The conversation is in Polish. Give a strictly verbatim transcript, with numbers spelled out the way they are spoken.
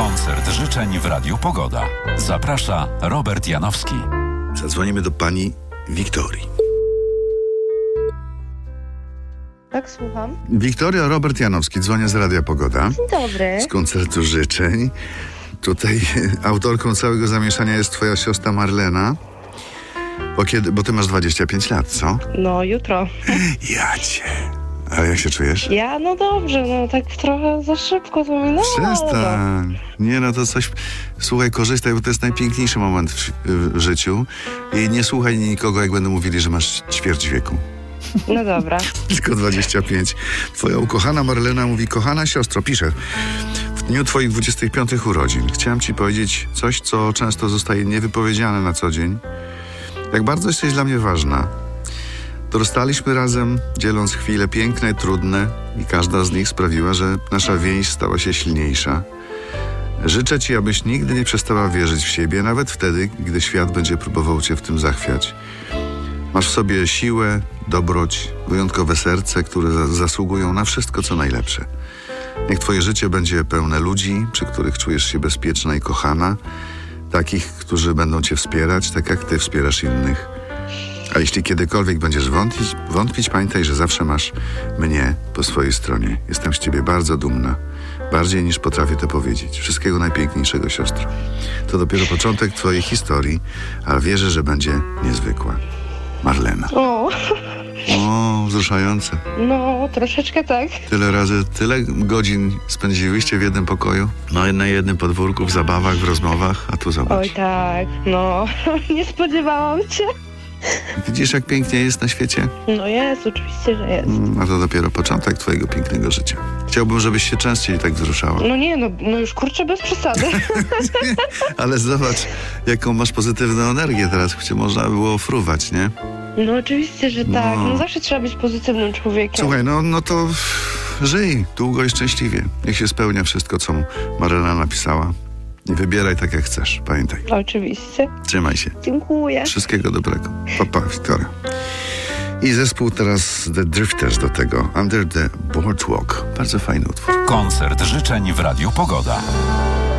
Koncert życzeń w Radiu Pogoda. Zaprasza Robert Janowski. Zadzwonimy do pani Wiktorii. Tak, słucham. Wiktoria, Robert Janowski, dzwonię z Radia Pogoda. Dzień dobry. Z koncertu życzeń. Tutaj autorką całego zamieszania jest twoja siostra Marlena. Bo kiedy, bo ty masz dwadzieścia pięć lat, co? No, jutro. Ja cię. Ale jak się czujesz? Ja? No dobrze, no tak trochę za szybko to minęło. Przestań. Nie, no to coś... Słuchaj, korzystaj, bo to jest najpiękniejszy moment w, w życiu. I nie słuchaj nikogo, jak będą mówili, że masz ćwierć wieku. No dobra. Tylko dwadzieścia pięć. Twoja ukochana Marlena mówi: kochana siostro, pisze, w dniu twoich dwudziestych piątych urodzin chciałam ci powiedzieć coś, co często zostaje niewypowiedziane na co dzień. Jak bardzo jesteś dla mnie ważna. Dorastaliśmy razem, dzieląc chwile piękne, trudne i każda z nich sprawiła, że nasza więź stała się silniejsza. Życzę ci, abyś nigdy nie przestała wierzyć w siebie, nawet wtedy, gdy świat będzie próbował cię w tym zachwiać. Masz w sobie siłę, dobroć, wyjątkowe serce, które za- zasługują na wszystko, co najlepsze. Niech twoje życie będzie pełne ludzi, przy których czujesz się bezpieczna i kochana, takich, którzy będą cię wspierać, tak jak ty wspierasz innych. A jeśli kiedykolwiek będziesz wątpić, wątpić, pamiętaj, że zawsze masz mnie po swojej stronie. Jestem z ciebie bardzo dumna. Bardziej niż potrafię to powiedzieć. Wszystkiego najpiękniejszego, siostro. To dopiero początek twojej historii, ale wierzę, że będzie niezwykła. Marlena. O, O, wzruszające. no troszeczkę tak. Tyle razy, tyle godzin spędziłyście w jednym pokoju? No, na jednym podwórku, w zabawach, w rozmowach, a tu zobacz. Oj tak, no nie spodziewałam się. Widzisz, jak pięknie jest na świecie? No jest, oczywiście, że jest. A to dopiero początek twojego pięknego życia. Chciałbym, żebyś się częściej tak wzruszała. No nie, no, no już kurczę bez przesady. Ale zobacz, jaką masz pozytywną energię teraz. Chociaż można było fruwać, nie? No oczywiście, że tak. No. No zawsze trzeba być pozytywnym człowiekiem. Słuchaj, no, no to żyj długo i szczęśliwie. Niech się spełnia wszystko, co Marlena napisała. I wybieraj tak, jak chcesz. Pamiętaj. Oczywiście. Trzymaj się. Dziękuję. Wszystkiego dobrego. Pa, pa, Wiktoria. I zespół teraz The Drifters do tego. Under the Boardwalk. Bardzo fajny utwór. Koncert życzeń w Radiu Pogoda.